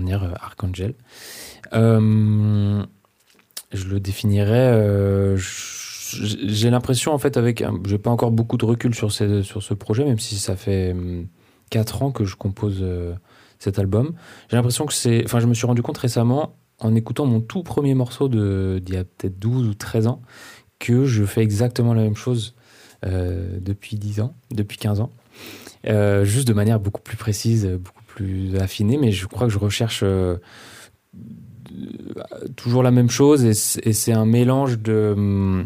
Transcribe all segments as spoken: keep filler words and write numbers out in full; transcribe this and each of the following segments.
dernière, euh, Archangel. Euh, je le définirais... Euh, j'ai l'impression, en fait, avec... J'ai pas encore beaucoup de recul sur, ces, sur ce projet, même si ça fait quatre ans que je compose euh, cet album. J'ai l'impression que c'est... Enfin, je me suis rendu compte récemment, en écoutant mon tout premier morceau de, d'il y a peut-être douze ou treize ans, que je fais exactement la même chose euh, depuis dix ans, depuis quinze ans. Euh, juste de manière beaucoup plus précise, beaucoup plus affinée, mais je crois que je recherche euh, toujours la même chose, et c'est, et c'est un mélange de... Hum,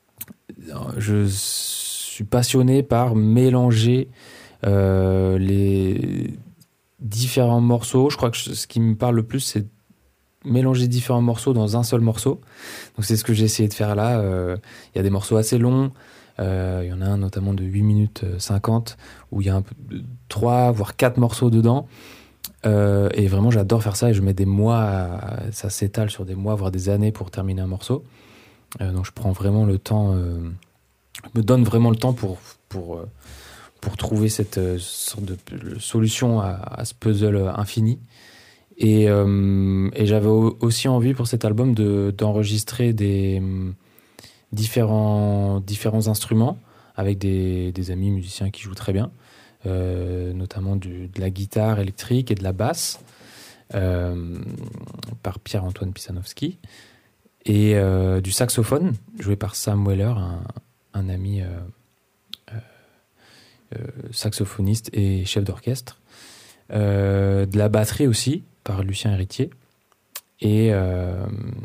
je suis passionné par mélanger euh, les différents morceaux. Je crois que ce qui me parle le plus, c'est mélanger différents morceaux dans un seul morceau. Donc c'est ce que j'ai essayé de faire là. Il euh, y a des morceaux assez longs. Il euh, y en a un notamment de huit minutes cinquante où il y a un peu de trois voire quatre morceaux dedans. Euh, et vraiment, j'adore faire ça, et je mets des mois, à, ça s'étale sur des mois, voire des années pour terminer un morceau. Euh, donc je prends vraiment le temps, euh, je me donne vraiment le temps pour, pour, euh, pour trouver cette euh, sorte de solution à, à ce puzzle infini. Et, euh, et j'avais aussi envie pour cet album de, d'enregistrer des euh, différents, différents instruments avec des, des amis musiciens qui jouent très bien, euh, notamment du, de la guitare électrique et de la basse, euh, par Pierre-Antoine Pisanowski, et euh, du saxophone joué par Sam Weller, un, un ami euh, euh, euh, saxophoniste et chef d'orchestre, euh, de la batterie aussi par Lucien Héritier, et euh,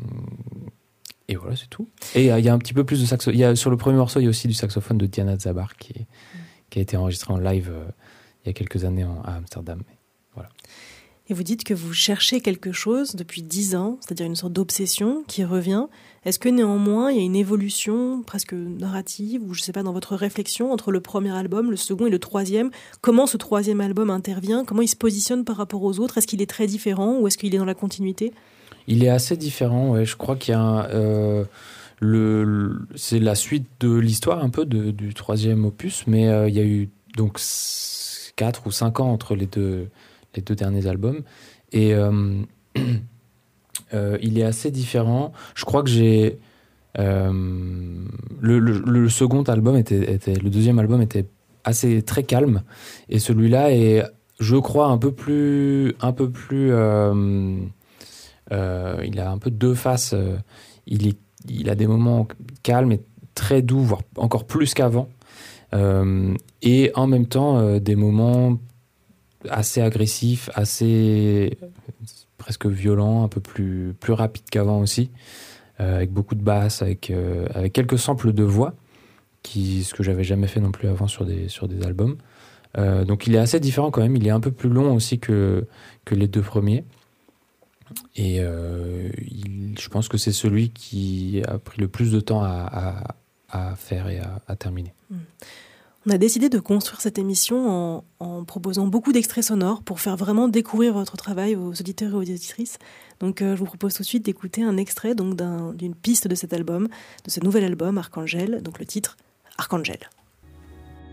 et voilà, c'est tout. Et il euh, y a un petit peu plus de saxophone. Il y a, sur le premier morceau, il y a aussi du saxophone de Diana Zabar qui, est, qui a été enregistré en live euh, il y a quelques années en, à Amsterdam. Voilà. Et vous dites que vous cherchez quelque chose depuis dix ans, c'est-à-dire une sorte d'obsession qui revient. Est-ce que néanmoins, il y a une évolution presque narrative, ou je ne sais pas, dans votre réflexion entre le premier album, le second et le troisième? Comment ce troisième album intervient? Comment il se positionne par rapport aux autres? Est-ce qu'il est très différent ou est-ce qu'il est dans la continuité? Il est assez différent, ouais. Je crois qu'il y a un, euh, le, le, c'est la suite de l'histoire un peu de, du troisième opus, mais euh, il y a eu donc quatre ou cinq ans entre les deux, les deux derniers albums, et euh, euh, il est assez différent. Je crois que j'ai euh, le, le, le second album était, était, le deuxième album était assez très calme, et celui-là est, je crois, un peu plus, un peu plus euh, Euh, il a un peu deux faces. Euh, il, est, il a des moments calmes et très doux, voire encore plus qu'avant. Euh, et en même temps, euh, des moments assez agressifs, assez presque violents, un peu plus, plus rapides qu'avant aussi, euh, avec beaucoup de basses, avec, euh, avec quelques samples de voix, qui, ce que j'avais jamais fait non plus avant sur des, sur des albums. Euh, donc il est assez différent quand même. Il est un peu plus long aussi que, que les deux premiers. Et euh, il, je pense que c'est celui qui a pris le plus de temps à, à, à faire et à, à terminer. On a décidé de construire cette émission en, en proposant beaucoup d'extraits sonores pour faire vraiment découvrir votre travail aux auditeurs et aux auditrices. Donc euh, je vous propose tout de suite d'écouter un extrait donc, d'un, d'une piste de cet album, de ce nouvel album Archangel, donc le titre Archangel.